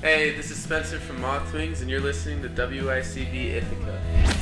Hey, this is Spencer from Moth Wings, and you're listening to WICB Ithaca.